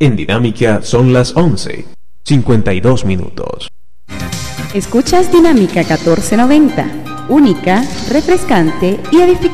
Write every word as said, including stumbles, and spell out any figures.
En Dinámica son las once, cincuenta y dos minutos. Escuchas Dinámica catorce noventa, única, refrescante y edificante.